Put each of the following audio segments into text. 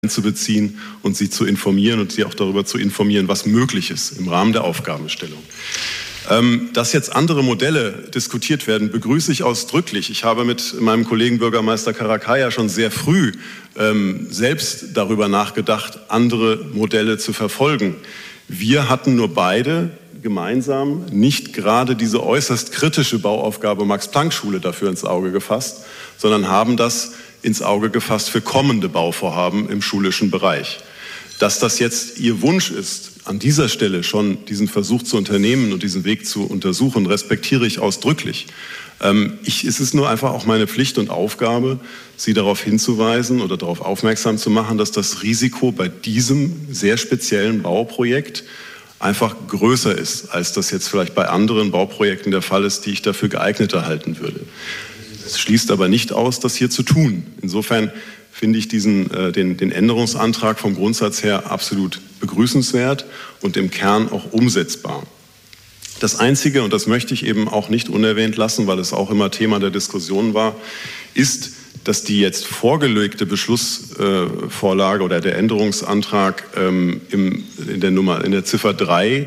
einzubeziehen und sie zu informieren und sie auch darüber zu informieren, was möglich ist im Rahmen der Aufgabenstellung. Dass jetzt andere Modelle diskutiert werden, begrüße ich ausdrücklich. Ich habe mit meinem Kollegen Bürgermeister Karakaya schon sehr früh selbst darüber nachgedacht, andere Modelle zu verfolgen. Wir hatten nur beide gemeinsam nicht gerade diese äußerst kritische Bauaufgabe Max-Planck-Schule dafür ins Auge gefasst, sondern haben das ins Auge gefasst für kommende Bauvorhaben im schulischen Bereich. Dass das jetzt Ihr Wunsch ist, an dieser Stelle schon diesen Versuch zu unternehmen und diesen Weg zu untersuchen, respektiere ich ausdrücklich. Es ist nur einfach auch meine Pflicht und Aufgabe, Sie darauf hinzuweisen oder darauf aufmerksam zu machen, dass das Risiko bei diesem sehr speziellen Bauprojekt einfach größer ist, als das jetzt vielleicht bei anderen Bauprojekten der Fall ist, die ich dafür geeigneter halten würde. Es schließt aber nicht aus, das hier zu tun. Insofern finde ich den Änderungsantrag vom Grundsatz her absolut begrüßenswert und im Kern auch umsetzbar. Das Einzige, und das möchte ich eben auch nicht unerwähnt lassen, weil es auch immer Thema der Diskussion war, ist, dass die jetzt vorgelegte Beschlussvorlage oder der Änderungsantrag in der Ziffer 3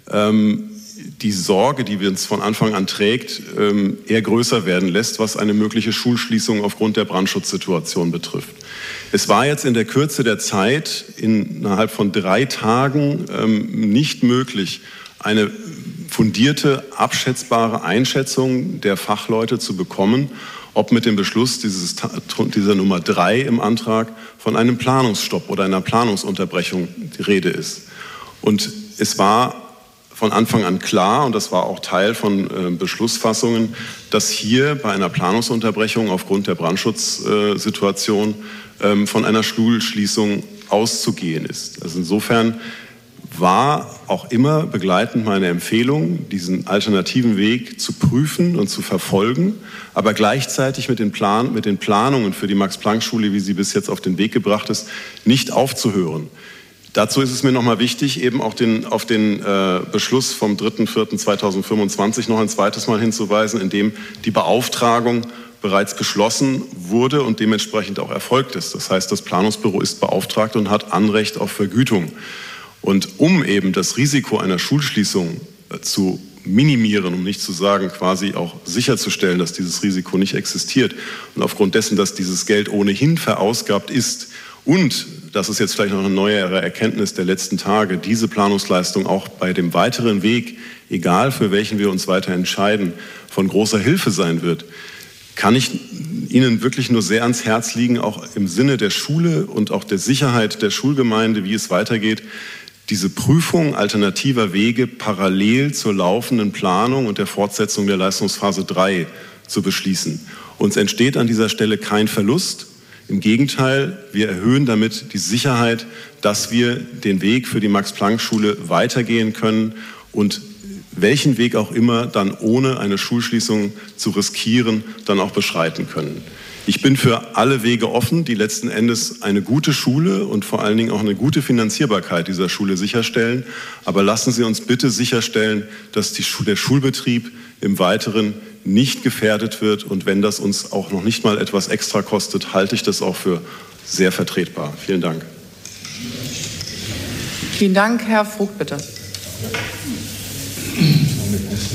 die Sorge, die uns von Anfang an trägt, eher größer werden lässt, was eine mögliche Schulschließung aufgrund der Brandschutzsituation betrifft. Es war jetzt in der Kürze der Zeit, innerhalb von 3 Tagen, nicht möglich, eine fundierte, abschätzbare Einschätzung der Fachleute zu bekommen, ob mit dem Beschluss dieser Nummer 3 im Antrag von einem Planungsstopp oder einer Planungsunterbrechung die Rede ist. Und es war von Anfang an klar, und das war auch Teil von Beschlussfassungen, dass hier bei einer Planungsunterbrechung aufgrund der Brandschutzsituation von einer Schulschließung auszugehen ist. Also insofern war auch immer begleitend meine Empfehlung, diesen alternativen Weg zu prüfen und zu verfolgen, aber gleichzeitig mit den Planungen für die Max-Planck-Schule, wie sie bis jetzt auf den Weg gebracht ist, nicht aufzuhören. Dazu ist es mir nochmal wichtig, eben auch auf den Beschluss vom 3.4.2025 noch ein zweites Mal hinzuweisen, in dem die Beauftragung bereits beschlossen wurde und dementsprechend auch erfolgt ist. Das heißt, das Planungsbüro ist beauftragt und hat Anrecht auf Vergütung. Und um eben das Risiko einer Schulschließung zu minimieren, um nicht zu sagen, quasi auch sicherzustellen, dass dieses Risiko nicht existiert und aufgrund dessen, dass dieses Geld ohnehin verausgabt ist und, das ist jetzt vielleicht noch eine neuere Erkenntnis der letzten Tage, diese Planungsleistung auch bei dem weiteren Weg, egal für welchen wir uns weiter entscheiden, von großer Hilfe sein wird, kann ich Ihnen wirklich nur sehr ans Herz liegen, auch im Sinne der Schule und auch der Sicherheit der Schulgemeinde, wie es weitergeht, diese Prüfung alternativer Wege parallel zur laufenden Planung und der Fortsetzung der Leistungsphase 3 zu beschließen. Uns entsteht an dieser Stelle kein Verlust. Im Gegenteil, wir erhöhen damit die Sicherheit, dass wir den Weg für die Max-Planck-Schule weitergehen können und welchen Weg auch immer dann ohne eine Schulschließung zu riskieren, dann auch beschreiten können. Ich bin für alle Wege offen, die letzten Endes eine gute Schule und vor allen Dingen auch eine gute Finanzierbarkeit dieser Schule sicherstellen. Aber lassen Sie uns bitte sicherstellen, dass der Schulbetrieb im Weiteren nicht gefährdet wird. Und wenn das uns auch noch nicht mal etwas extra kostet, halte ich das auch für sehr vertretbar. Vielen Dank. Vielen Dank. Herr Vogt, bitte.